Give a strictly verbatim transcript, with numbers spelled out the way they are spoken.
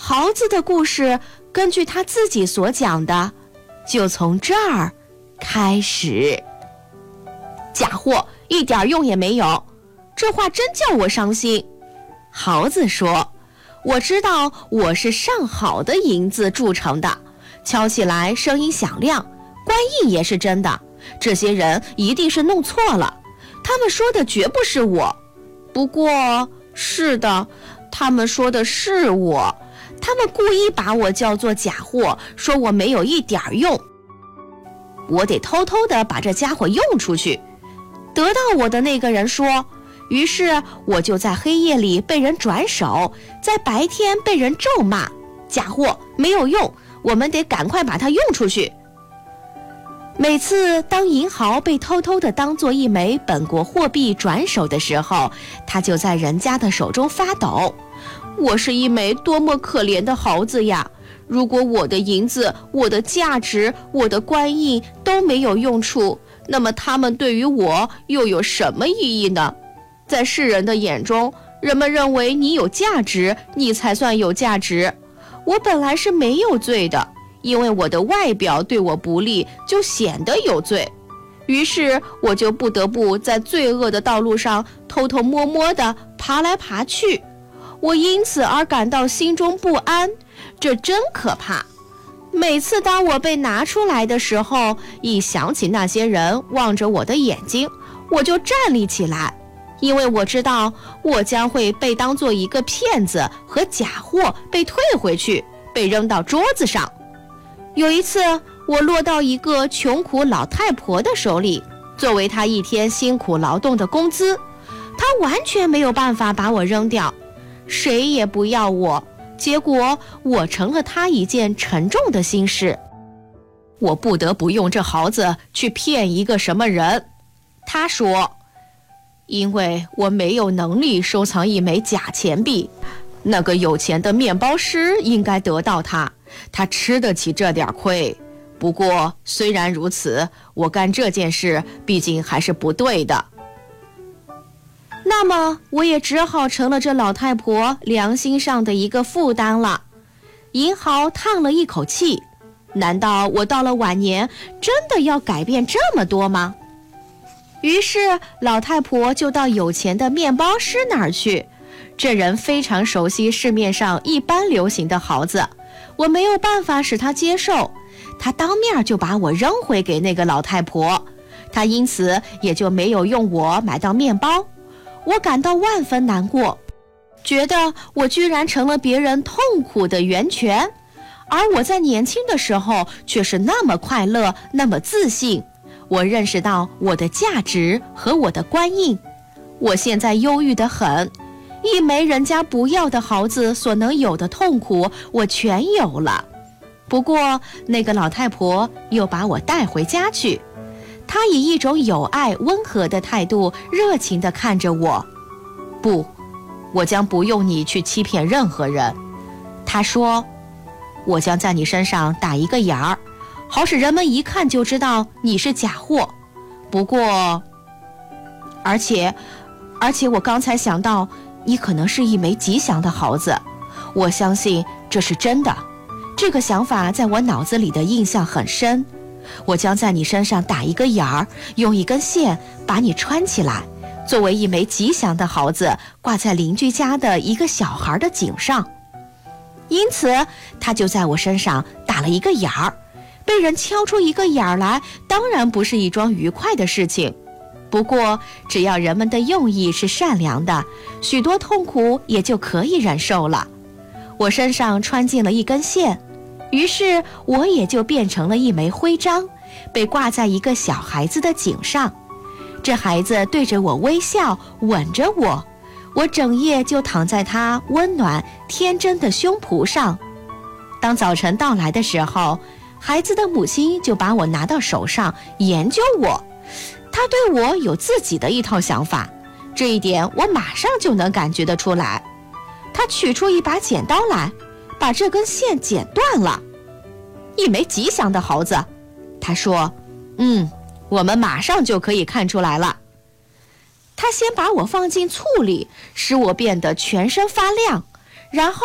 豪子的故事根据他自己所讲的，就从这儿开始。假货一点用也没有，这话真叫我伤心。豪子说，我知道我是上好的银子铸成的，敲起来声音响亮，官印也是真的，这些人一定是弄错了，他们说的绝不是我。不过，是的，他们说的是我，他们故意把我叫做假货，说我没有一点用。我得偷偷地把这家伙用出去。得到我的那个人说，于是我就在黑夜里被人转手，在白天被人咒骂，假货没有用，我们得赶快把它用出去。每次当银毫被偷偷地当作一枚本国货币转手的时候，它就在人家的手中发抖。我是一枚多么可怜的毫子呀！如果我的银子、我的价值、我的官印都没有用处，那么他们对于我又有什么意义呢？在世人的眼中，人们认为你有价值，你才算有价值。我本来是没有罪的，因为我的外表对我不利，就显得有罪。于是我就不得不在罪恶的道路上偷偷摸摸地爬来爬去。我因此而感到心中不安，这真可怕。每次当我被拿出来的时候，一想起那些人望着我的眼睛，我就站立起来，因为我知道我将会被当作一个骗子和假货被退回去，被扔到桌子上。有一次，我落到一个穷苦老太婆的手里，作为她一天辛苦劳动的工资，她完全没有办法把我扔掉，谁也不要我。结果我成了他一件沉重的心事，我不得不用这毫子去骗一个什么人。他说，因为我没有能力收藏一枚假钱币，那个有钱的面包师应该得到它，他吃得起这点亏。不过虽然如此，我干这件事毕竟还是不对的。那么我也只好成了这老太婆良心上的一个负担了。银毫叹了一口气，难道我到了晚年真的要改变这么多吗？于是老太婆就到有钱的面包师那儿去，这人非常熟悉市面上一般流行的毫子，我没有办法使他接受，他当面就把我扔回给那个老太婆，他因此也就没有用我买到面包。我感到万分难过，觉得我居然成了别人痛苦的源泉，而我在年轻的时候却是那么快乐，那么自信。我认识到我的价值和我的官印，我现在忧郁得很，一枚人家不要的毫子所能有的痛苦，我全有了。不过那个老太婆又把我带回家去，他以一种有爱温和的态度热情地看着我。不，我将不用你去欺骗任何人。他说，我将在你身上打一个眼儿，好使人们一看就知道你是假货。不过，而且，而且我刚才想到，你可能是一枚吉祥的毫子。我相信这是真的，这个想法在我脑子里的印象很深。我将在你身上打一个眼儿，用一根线把你穿起来，作为一枚吉祥的毫子，挂在邻居家的一个小孩的颈上。因此他就在我身上打了一个眼儿，被人敲出一个眼儿来，当然不是一桩愉快的事情。不过只要人们的用意是善良的，许多痛苦也就可以忍受了。我身上穿进了一根线，于是我也就变成了一枚徽章，被挂在一个小孩子的颈上。这孩子对着我微笑，吻着我，我整夜就躺在他温暖天真的胸脯上。当早晨到来的时候，孩子的母亲就把我拿到手上研究我，她对我有自己的一套想法，这一点我马上就能感觉得出来。她取出一把剪刀来，把这根线剪断了。一枚吉祥的毫子，她说，嗯，我们马上就可以看出来了。她先把我放进醋里，使我变得全身发亮，然后